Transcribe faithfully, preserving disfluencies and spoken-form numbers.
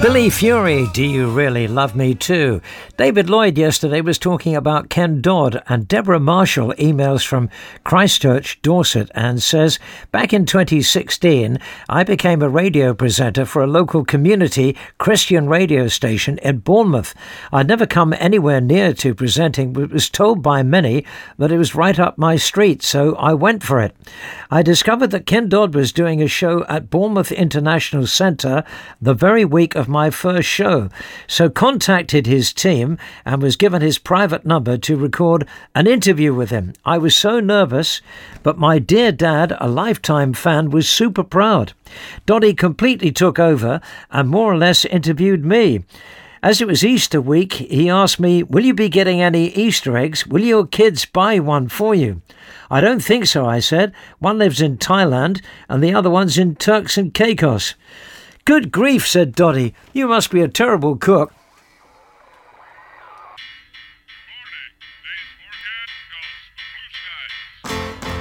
Billy Fury, Do You Really Love Me Too? David Lloyd yesterday was talking about Ken Dodd, and Deborah Marshall emails from Christchurch, Dorset, and says, back in twenty sixteen, I became a radio presenter for a local community Christian radio station in Bournemouth. I'd never come anywhere near to presenting, but was told by many that it was right up my street, so I went for it. I discovered that Ken Dodd was doing a show at Bournemouth International Centre the very week of my first show, so contacted his team and was given his private number to record an interview with him. I was so nervous, but my dear dad, a lifetime fan, was super proud. Doddy completely took over and more or less interviewed me. As it was Easter week, he asked me, will you be getting any Easter eggs? Will your kids buy one for you? I don't think so, I said. One lives in Thailand and the other one's in Turks and Caicos. Good grief, said Doddy. You must be a terrible cook.